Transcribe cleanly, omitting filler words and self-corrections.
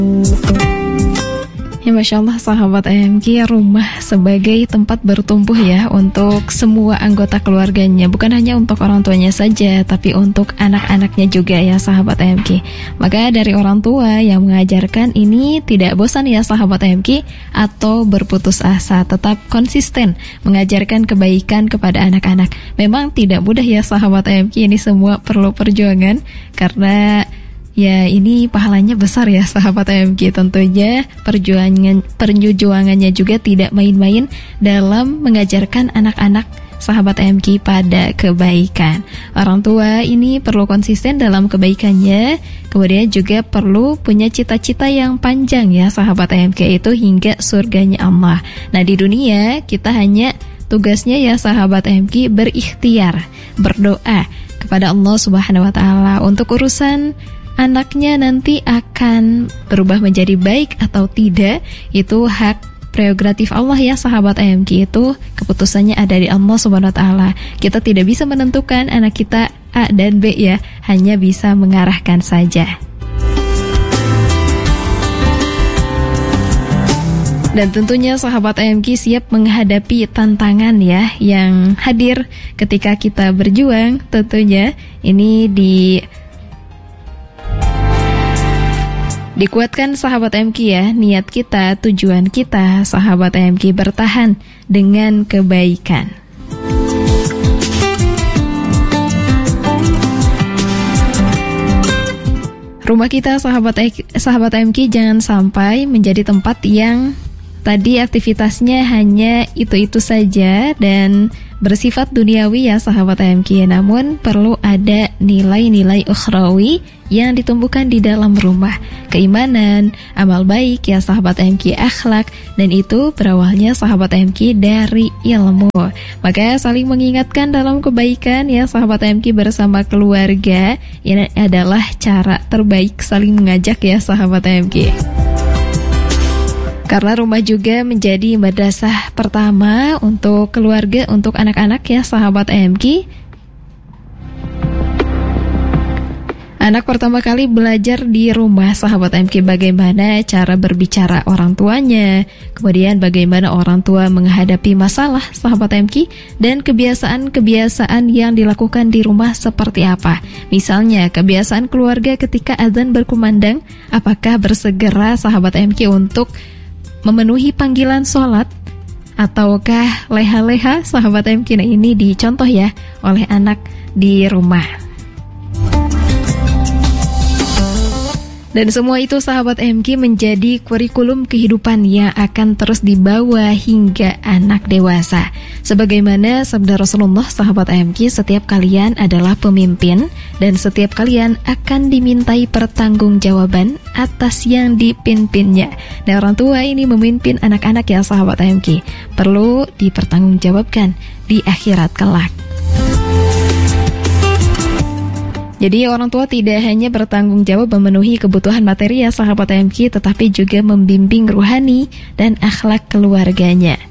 Ya Masya Allah sahabat AMG, rumah sebagai tempat bertumbuh ya untuk semua anggota keluarganya. Bukan hanya untuk orang tuanya saja, tapi untuk anak-anaknya juga ya sahabat AMG. Maka dari orang tua yang mengajarkan ini tidak bosan ya sahabat AMG atau berputus asa, tetap konsisten mengajarkan kebaikan kepada anak-anak. Memang tidak mudah ya sahabat AMG, ini semua perlu perjuangan karena ya ini pahalanya besar ya sahabat AMG. Tentunya perjuangannya juga tidak main-main dalam mengajarkan anak-anak sahabat AMG pada kebaikan. Orang tua ini perlu konsisten dalam kebaikannya, kemudian juga perlu punya cita-cita yang panjang ya sahabat AMG, itu hingga surganya Allah. Nah di dunia kita hanya tugasnya ya sahabat AMG berikhtiar, berdoa kepada Allah Subhanahu wa Ta'ala untuk urusan anaknya nanti akan berubah menjadi baik atau tidak, itu hak prerogatif Allah ya sahabat AMG, itu keputusannya ada di Allah Subhanahu wa Ta'ala. Kita tidak bisa menentukan anak kita A dan B ya, hanya bisa mengarahkan saja. Dan tentunya sahabat AMG siap menghadapi tantangan ya yang hadir ketika kita berjuang. Tentunya ini dikuatkan sahabat AMG ya, niat kita, tujuan kita sahabat AMG bertahan dengan kebaikan. Rumah kita sahabat AMG jangan sampai menjadi tempat yang tadi aktivitasnya hanya itu-itu saja dan bersifat duniawi ya sahabat AMG, namun perlu ada nilai-nilai ukhrawi yang ditumbuhkan di dalam rumah. Keimanan, amal baik ya sahabat AMG, akhlak, dan itu berawalnya sahabat AMG dari ilmu. Maka saling mengingatkan dalam kebaikan ya sahabat AMG bersama keluarga, ini adalah cara terbaik saling mengajak ya sahabat AMG. Karena rumah juga menjadi madrasah pertama untuk keluarga, untuk anak-anak ya sahabat AMG. Anak pertama kali belajar di rumah sahabat AMG bagaimana cara berbicara orang tuanya, kemudian bagaimana orang tua menghadapi masalah sahabat AMG, dan kebiasaan-kebiasaan yang dilakukan di rumah seperti apa. Misalnya kebiasaan keluarga ketika azan berkumandang, apakah bersegera sahabat AMG untuk memenuhi panggilan sholat, ataukah leha-leha sahabat AMG. Nah ini dicontoh ya oleh anak di rumah. Dan semua itu sahabat AMG menjadi kurikulum kehidupan yang akan terus dibawa hingga anak dewasa. Sebagaimana sabda Rasulullah sahabat AMG, setiap kalian adalah pemimpin dan setiap kalian akan dimintai pertanggungjawaban atas yang dipimpinnya. Nah orang tua ini memimpin anak-anak ya sahabat AMG, perlu dipertanggungjawabkan di akhirat kelak. Jadi orang tua tidak hanya bertanggung jawab memenuhi kebutuhan materi ya sahabat AMG, tetapi juga membimbing ruhani dan akhlak keluarganya.